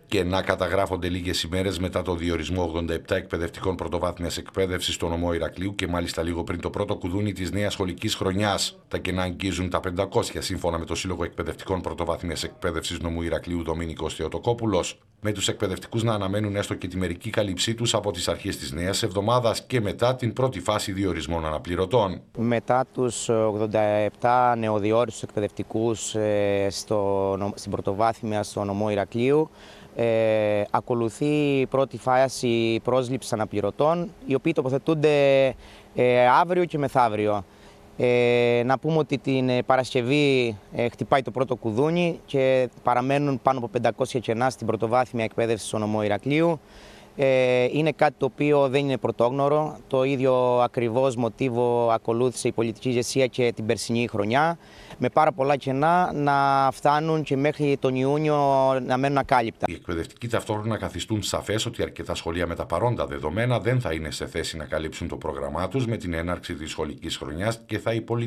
Και να καταγράφονται λίγες ημέρες μετά το διορισμό 87 εκπαιδευτικών πρωτοβάθμιας εκπαίδευσης στο νομό Ηρακλείου και μάλιστα λίγο πριν το πρώτο κουδούνι της νέας σχολικής χρονιάς. Τα κενά αγγίζουν τα 500 σύμφωνα με το Σύλλογο Εκπαιδευτικών Πρωτοβάθμιας Εκπαίδευσης νομού Ηρακλείου Δομήνικος Θεοτοκόπουλος, με τους εκπαιδευτικούς να αναμένουν έστω και τη μερική κάλυψή τους από τις αρχές της νέας εβδομάδας και μετά την πρώτη φάση διορισμών αναπληρωτών. Μετά τους 87 νεοδιόριστους εκπαιδευτικούς στην πρωτοβάθμια στο νομό Ηρακλείου, ακολουθεί η πρώτη φάση πρόσληψης αναπληρωτών, οι οποίοι τοποθετούνται αύριο και μεθαύριο. Να πούμε ότι την Παρασκευή χτυπάει το πρώτο κουδούνι και παραμένουν πάνω από 500 κενά στην πρωτοβάθμια εκπαίδευση στο νομό Ηρακλείου. Είναι κάτι το οποίο δεν είναι πρωτόγνωρο. Το ίδιο ακριβώς μοτίβο ακολούθησε η πολιτική ηγεσία και την περσινή χρονιά, με πάρα πολλά κενά να φτάνουν και μέχρι τον Ιούνιο να μένουν ακάλυπτα. Οι εκπαιδευτικοί ταυτόχρονα καθιστούν σαφές ότι αρκετά σχολεία με τα παρόντα δεδομένα δεν θα είναι σε θέση να καλύψουν το πρόγραμμά τους με την έναρξη της σχολικής χρονιάς και θα